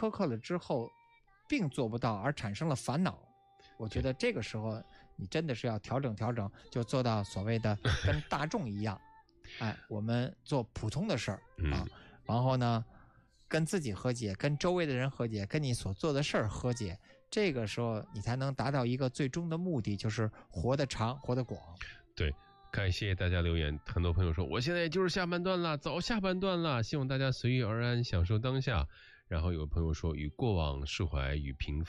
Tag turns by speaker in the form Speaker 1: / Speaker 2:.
Speaker 1: 苛刻了之后，并做不到而产生了烦恼，我觉得这个时候你真的是要调整调整，就做到所谓的跟大众一样，哎，我们做普通的事儿啊，然后呢，跟自己和解，跟周围的人和解，跟你所做的事儿和解，这个时候你才能达到一个最终的目的，就是活得长，活得广。
Speaker 2: 对。感谢大家留言，很多朋友说我现在就是下半段了，早下半段了，希望大家随遇而安，享受当下。然后有朋友说与过往释怀，与平凡